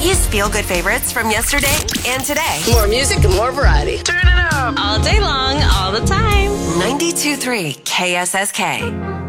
Hawaii's feel-good favorites from yesterday and today. More music and more variety. Turn it up. All day long, all the time. 92.3 KSSK.